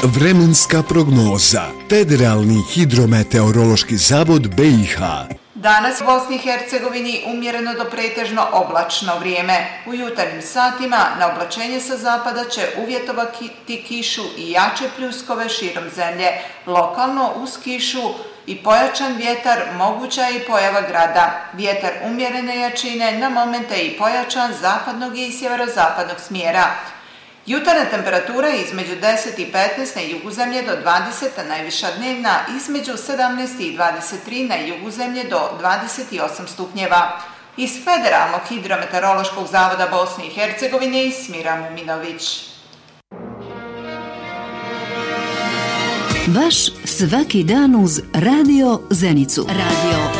Vremenska prognoza. Federalni hidrometeorološki zavod BiH. Danas u Bosni i Hercegovini umjereno do pretežno oblačno vrijeme. U jutarnjim satima na oblačenje sa zapada će uvjetovati kišu i jače pljuskove širom zemlje. Lokalno uz kišu i pojačan vjetar moguća je i pojava grada. Vjetar umjerene jačine, na momente i pojačan zapadnog i sjeverozapadnog smjera. Jutarnja temperatura je između 10 i 15 na juguzemlje do 20, a najviša dnevna između 17 i 23 na juguzemlje do 28 stupnjeva. Iz Federalnog hidrometeorološkog zavoda Bosne i Hercegovine Smira Muminović. Vaš svaki dan uz Radio Zenicu. Radio